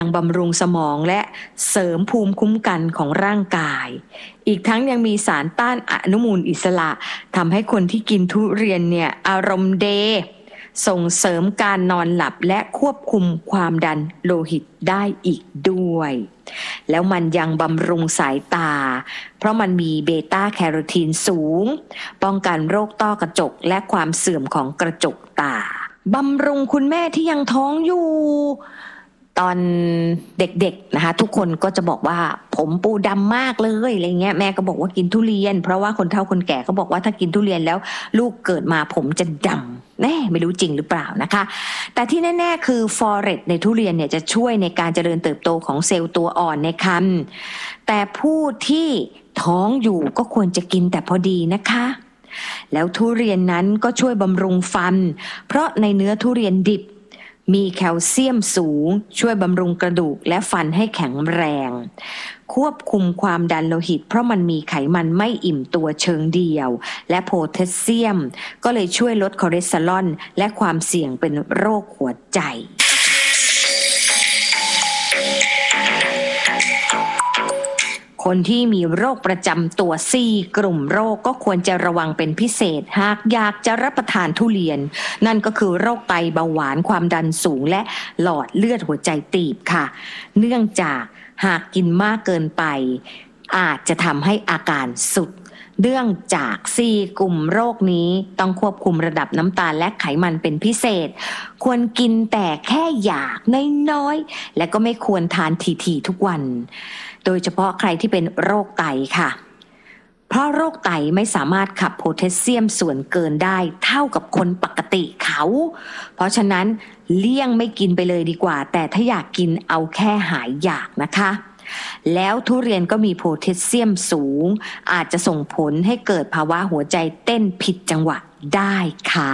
บำรุงสมองและเสริมภูมิคุ้มกันของร่างกายอีกทั้งยังมีสารต้านอนุมูลอิสระทำให้คนที่กินทุเรียนเนี่ยอารมณ์ดีส่งเสริมการนอนหลับและควบคุมความดันโลหิตได้อีกด้วยแล้วมันยังบำรุงสายตาเพราะมันมีเบต้าแคโรทีนสูงป้องกันโรคต้อกระจกและความเสื่อมของกระจกตาบำรุงคุณแม่ที่ยังท้องอยู่ตอนเด็กๆนะคะทุกคนก็จะบอกว่าผมปูดำมากเลยอะไรเงี้ยแม่ก็บอกว่ากินทุเรียนเพราะว่าคนเฒ่าคนแก่ก็บอกว่าถ้ากินทุเรียนแล้วลูกเกิดมาผมจะดำแน่ไม่รู้จริงหรือเปล่านะคะแต่ที่แน่ๆคือฟอเรตในทุเรียนเนี่ยจะช่วยในการเจริญเติบโตของเซลล์ตัวอ่อนในครรภ์แต่ผู้ที่ท้องอยู่ก็ควรจะกินแต่พอดีนะคะแล้วทุเรียนนั้นก็ช่วยบำรุงฟันเพราะในเนื้อทุเรียนดิบมีแคลเซียมสูงช่วยบำรุงกระดูกและฟันให้แข็งแรงควบคุมความดันโลหิตเพราะมันมีไขมันไม่อิ่มตัวเชิงเดียวและโพแทสเซียมก็เลยช่วยลดคอเลสเตอรอลและความเสี่ยงเป็นโรคหัวใจคนที่มีโรคประจำตัว4กลุ่มโรคก็ควรจะระวังเป็นพิเศษหากอยากจะรับประทานทุเรียนนั่นก็คือโรคไตเบาหวานความดันสูงและหลอดเลือดหัวใจตีบค่ะเนื่องจากหากกินมากเกินไปอาจจะทำให้อาการสุดเนื่องจาก4กลุ่มโรคนี้ต้องควบคุมระดับน้ำตาลและไขมันเป็นพิเศษควรกินแต่แค่อยากน้อยๆและก็ไม่ควรทานถี่ๆทุกวันโดยเฉพาะใครที่เป็นโรคไตค่ะเพราะโรคไตไม่สามารถขับโพแทสเซียมส่วนเกินได้เท่ากับคนปกติเขาเพราะฉะนั้นเลี่ยงไม่กินไปเลยดีกว่าแต่ถ้าอยากกินเอาแค่หายอยากนะคะแล้วทุเรียนก็มีโพแทสเซียมสูงอาจจะส่งผลให้เกิดภาวะหัวใจเต้นผิดจังหวะได้ค่ะ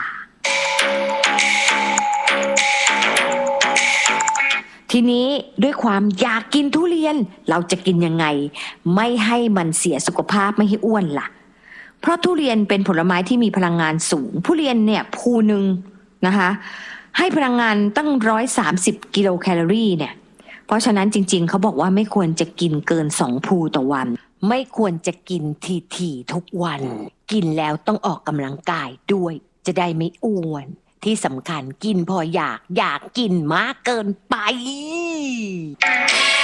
ทีนี้ด้วยความอยากกินทุเรียนเราจะกินยังไงไม่ให้มันเสียสุขภาพไม่ให้อ้วนล่ะเพราะทุเรียนเป็นผลไม้ที่มีพลังงานสูงทุเรียนเนี่ยภูนึงนะคะให้พลังงานตั้ง130กิโลแคลอรี่เนี่ยเพราะฉะนั้นจริงๆเขาบอกว่าไม่ควรจะกินเกิน2ภูต่อวันไม่ควรจะกินถี่ๆทุกวันกินแล้วต้องออกกำลังกายด้วยจะได้ไม่อ้วนที่สำคัญกินพออยากกินมากเกินไป